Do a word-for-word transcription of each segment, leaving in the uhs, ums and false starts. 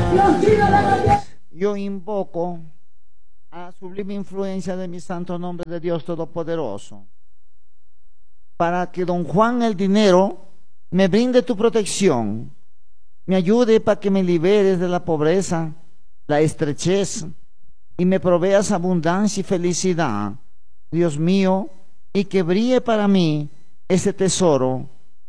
Yo invoco a la sublime influencia de mi santo nombre de Dios Todopoderoso, para que don Juan el dinero me brinde tu protección, me ayude para que me liberes de la pobreza, la estrechez, y me proveas abundancia y felicidad, Dios mío, y que brille para mí ese tesoro,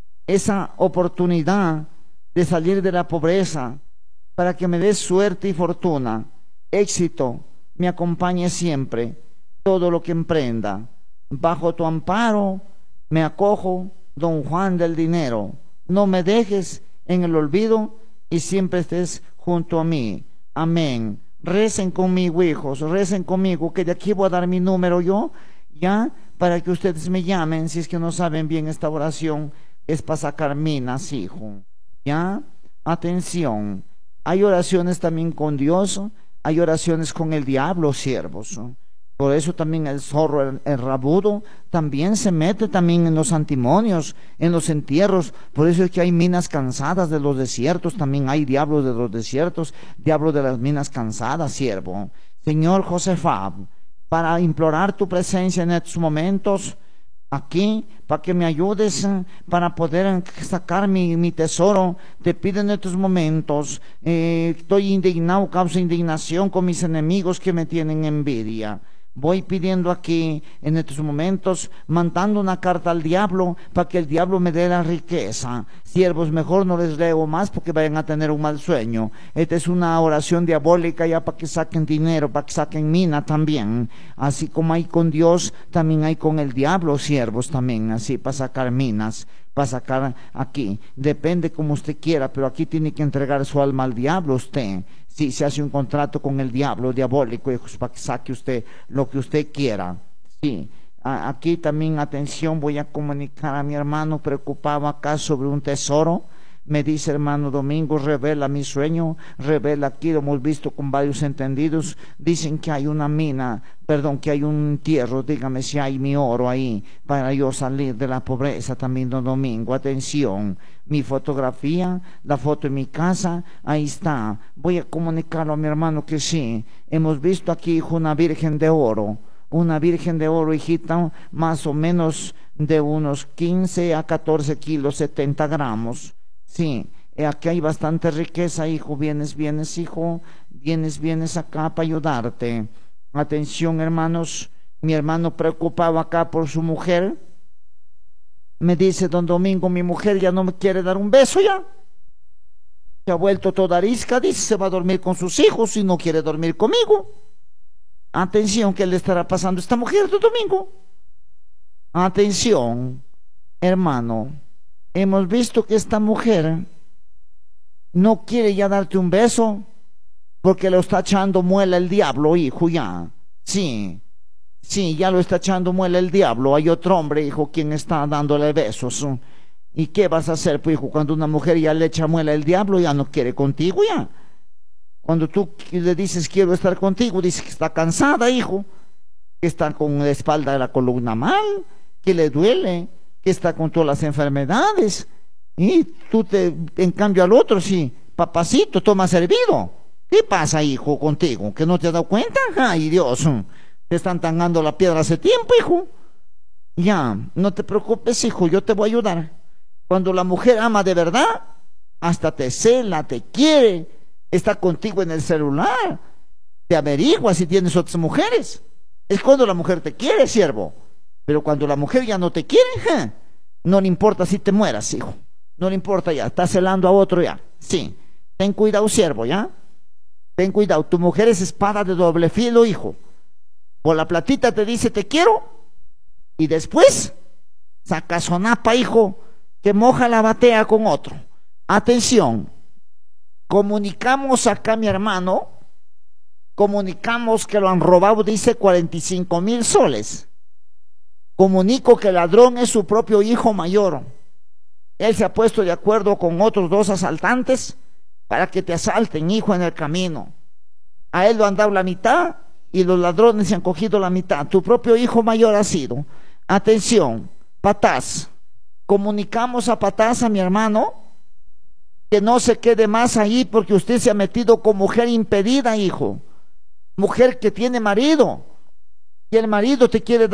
esa oportunidad de salir de la pobreza, para que me des suerte y fortuna, éxito, me acompañe siempre, todo lo que emprenda. Bajo tu amparo me acojo, don Juan del dinero. No me dejes en el olvido y siempre estés junto a mí. Amén. Recen conmigo, hijos, recen conmigo, que de aquí voy a dar mi número yo, ya, para que ustedes me llamen, si es que no saben bien esta oración, es para sacar minas, hijo. Ya, atención. Hay oraciones también con Dios, hay oraciones con el diablo, siervos. Por eso también el zorro, el, el rabudo, también se mete también en los antimonios, en los entierros. Por eso es que hay minas cansadas de los desiertos, también hay diablos de los desiertos, diablos de las minas cansadas, siervo. Señor Josefat, para implorar tu presencia en estos momentos, aquí, para que me ayudes para poder sacar mi, mi tesoro. Te pido en estos momentos, eh, estoy indignado, causa indignación con mis enemigos que me tienen envidia. Voy pidiendo aquí en estos momentos, mandando una carta al diablo para que el diablo me dé la riqueza. Siervos, mejor no les leo más porque vayan a tener un mal sueño. Esta es una oración diabólica ya para que saquen dinero, para que saquen mina también. Así como hay con Dios, también hay con el diablo, siervos, también, así para sacar minas, para sacar aquí. Depende como usted quiera, pero aquí tiene que entregar su alma al diablo usted. Si se hace un contrato con el diablo diabólico, hijos, para que saque usted lo que usted quiera. Sí, aquí también, atención, voy a comunicar a mi hermano preocupado acá sobre un tesoro. Me dice, hermano Domingo, revela mi sueño, revela aquí, lo hemos visto con varios entendidos. Dicen que hay una mina, perdón, que hay un entierro, dígame si hay mi oro ahí, para yo salir de la pobreza también, don Domingo. Atención, mi fotografía, la foto en mi casa, ahí está. Voy a comunicarlo a mi hermano que sí, hemos visto aquí, hijo, una virgen de oro, una virgen de oro, hijita, más o menos de unos quince a catorce kilos, setenta gramos. Sí, aquí hay bastante riqueza, hijo. Vienes, vienes, hijo. Vienes, vienes acá para ayudarte. Atención, hermanos. Mi hermano preocupado acá por su mujer. Me dice, don Domingo, mi mujer ya no me quiere dar un beso ya. Se ha vuelto toda arisca, dice, se va a dormir con sus hijos y no quiere dormir conmigo. Atención, ¿qué le estará pasando a esta mujer, don Domingo? Atención, hermano. Hemos visto que esta mujer no quiere ya darte un beso porque lo está echando muela el diablo, hijo, ya. Sí, sí, ya lo está echando muela el diablo. Hay otro hombre, hijo, quien está dándole besos. ¿Y qué vas a hacer, pues, hijo, cuando una mujer ya le echa muela el diablo, ya no quiere contigo, ya? Cuando tú le dices quiero estar contigo, dice que está cansada, hijo, que está con la espalda de la columna mal, que le duele, que está con todas las enfermedades. Y tú te, en cambio al otro, sí, papacito, toma servido. ¿Qué pasa, hijo, contigo? ¿Que no te has dado cuenta? Ay, Dios, te están tangando la piedra hace tiempo, hijo. Ya, no te preocupes, hijo, yo te voy a ayudar. Cuando la mujer ama de verdad, hasta te cela, te quiere, está contigo en el celular, te averigua si tienes otras mujeres. Es cuando la mujer te quiere, siervo. Pero cuando la mujer ya no te quiere, ¿eh? No le importa si te mueras, hijo. No le importa ya, está celando a otro ya. Sí, ten cuidado, siervo, ¿ya? Ten cuidado, tu mujer es espada de doble filo, hijo. Por la platita te dice te quiero y después saca sonapa, hijo, que moja la batea con otro. Atención, comunicamos acá, mi hermano, comunicamos que lo han robado, dice cuarenta y cinco mil soles. Comunico que el ladrón es su propio hijo mayor. Él se ha puesto de acuerdo con otros dos asaltantes para que te asalten, hijo, en el camino. A él lo han dado la mitad y los ladrones se han cogido la mitad. Tu propio hijo mayor ha sido. Atención, Patás. Comunicamos a Patás, a mi hermano, que no se quede más ahí porque usted se ha metido con mujer impedida, hijo. Mujer que tiene marido. Y el marido te quiere dar